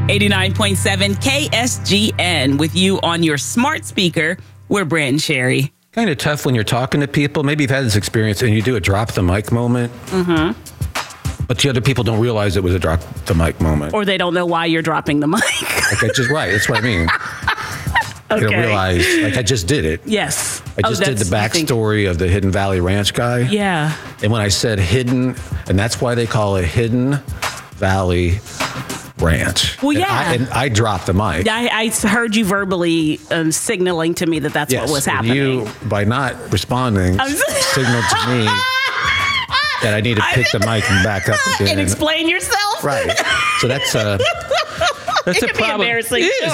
89.7 KSGN with you on your smart speaker. We're Brent and Sherry. Kind of tough when you're talking to people. Maybe you've had this experience and you do a drop the mic moment. Mm-hmm. But the other people don't realize it was a drop the mic moment. Or they don't know why you're dropping the mic. Okay, just right. That's what I mean. They don't realize, like, I just did it. Yes. I just did the backstory of the Hidden Valley Ranch guy. Yeah. And when I said hidden, and that's why they call it Hidden Valley Ranch. Well, yeah. And I dropped the mic. I heard you verbally signaling to me that that's what was happening. You, by not responding, signaled to me that I need to pick the mic and back up again. And explain yourself. Right. So that's a it could be problem. embarrassing.